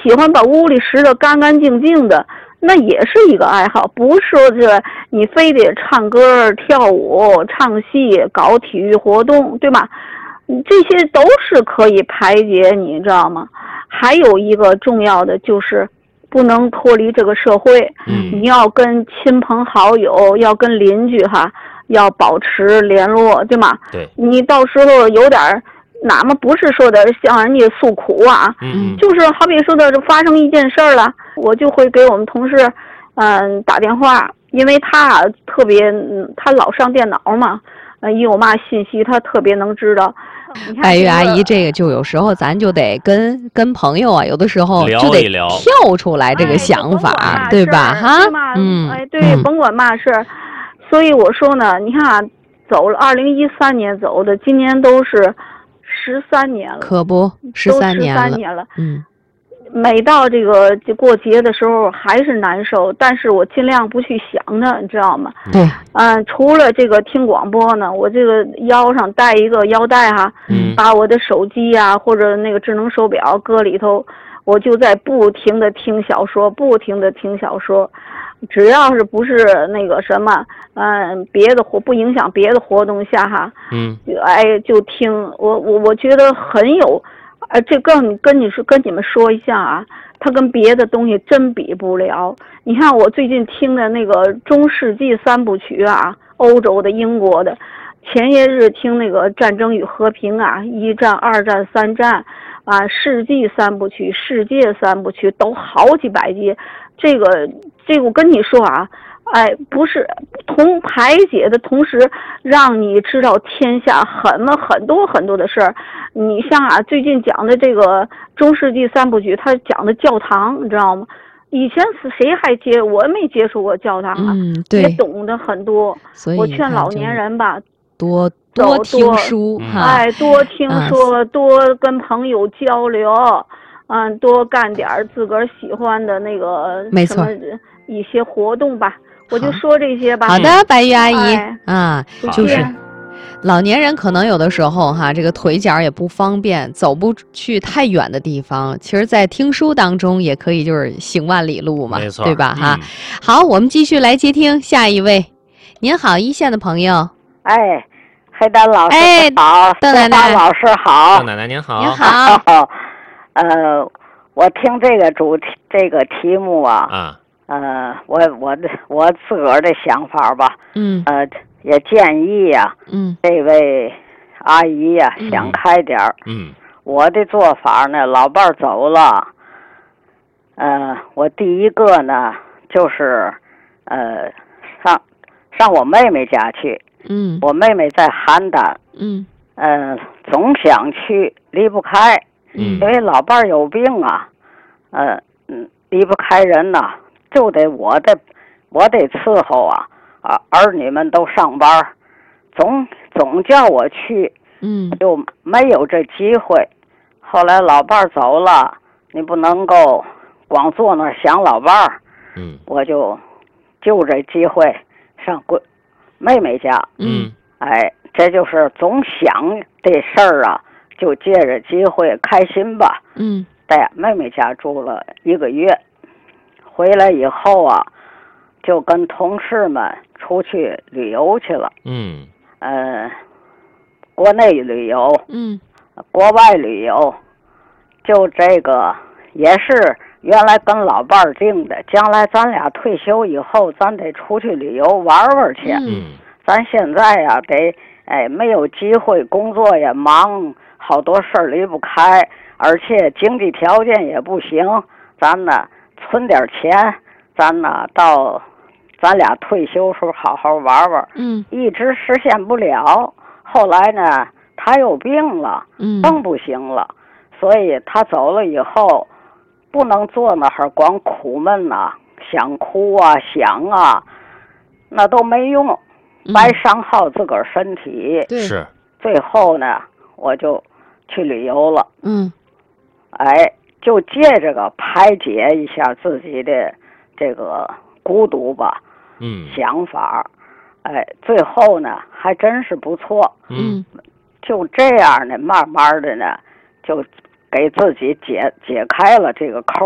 喜欢把屋里拾得干干净净的，那也是一个爱好，不是说这你非得唱歌、跳舞、唱戏、搞体育活动，对吧？这些都是可以排解，你知道吗？还有一个重要的就是不能脱离这个社会，你要跟亲朋好友，要跟邻居要保持联络，对吗？ 对， 你到时候有点哪么不是说的向人家诉苦啊，就是好比说的发生一件事儿了，我就会给我们同事打电话，因为他特别他老上电脑嘛，一有嘛信息他特别能知道。 白玉阿姨，这个就有时候咱就得跟朋友啊，有的时候就得跳出来这个想法，对吧？哈， 对，甭管嘛事儿。所以我说呢，你看啊，走了2013年走的，今年都是13年了， 可不，13 年了。每到这个过节的时候还是难受，但是我尽量不去想它，你知道吗？ 对。 除了这个听广播呢，我这个腰上带一个腰带把我的手机呀或者那个智能手表搁里头，我就在不停的听小说，不停的听小说。只要是不是那个什么，别的不影响别的活动下就听我觉得很有。这跟你们说一下啊，它跟别的东西真比不了。你看我最近听的那个中世纪三部曲啊，欧洲的、英国的，前些日听那个战争与和平啊，1战、2战、3战世纪三部曲、世界三部曲都好几百集。这个我跟你说啊，不是同排解的同时，让你知道天下很多很多的事儿。你像最近讲的这个中世纪三部曲，他讲的教堂，你知道吗？以前是谁我没接触过教堂对， 也懂得很多。 所以我劝老年人吧， 多听书多听说，多跟朋友交流，多干点自个儿喜欢的那个什么一些活动吧。我就说这些吧。 好的，白玉阿姨就是老年人可能有的时候这个腿脚也不方便，走不去太远的地方，其实在听书当中也可以就是行万里路嘛，对吧？好，我们继续来接听下一位。您好，一线的朋友。 黑丹老师好， 邓奶奶老师好， 邓奶奶您好。 您好。 我听这个这个题目我自个儿的想法吧，也建议这位阿姨想开点儿。我的做法呢，老伴儿走了，我第一个呢就是上我妹妹家去。我妹妹在邯郸。总想去，离不开。因为老伴儿有病离不开人就得我得伺候儿女们都上班，总叫我去，就没有这机会。后来老伴儿走了，你不能够光坐那儿想老伴儿，我就这机会上妹妹家。这就是总想这事儿就借着机会开心吧。在妹妹家住了1个月，回来以后就跟同事们出去旅游去了。国内旅游，国外旅游，就这个也是原来跟老伴儿定的，将来咱俩退休以后，咱得出去旅游玩玩去。咱现在得没有机会，工作也忙，好多事儿离不开，而且经济条件也不行，咱呢存点钱，咱呢到咱俩退休时候好好玩玩。一直实现不了，后来呢他又病了，更不行了，所以他走了以后，不能坐那儿光苦闷想哭想那都没用。白伤耗自个儿身体。 是。 最后呢，我就去旅游了。就借这个排解一下自己的这个孤独吧。想法。最后呢，还真是不错。就这样呢，慢慢的呢，就给自己解开了这个扣。